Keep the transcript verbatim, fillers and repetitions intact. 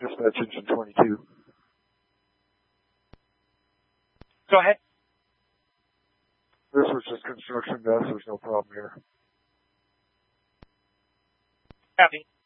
Dispatch engine twenty-two. Go ahead. This was just construction desk. There's no problem here. Copy.